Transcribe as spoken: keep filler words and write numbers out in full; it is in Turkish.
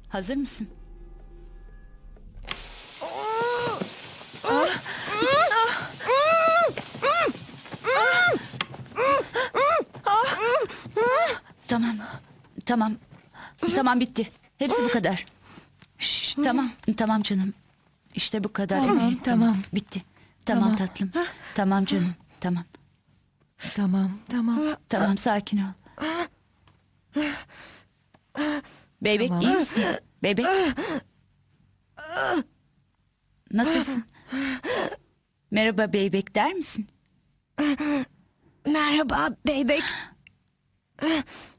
Hazır mısın? Tamam. Tamam. Tamam, bitti. Hepsi bu kadar. Şş, tamam. Tamam canım. İşte bu kadar. Tamam, Evet, tamam. Bitti. Tamam, Tamam. tatlım. Tamam canım. Tamam. Tamam, tamam. Tamam, sakin ol. Bebek, Tamam. iyi misin? Bebek. Nasılsın? Merhaba bebek der misin? Merhaba bebek.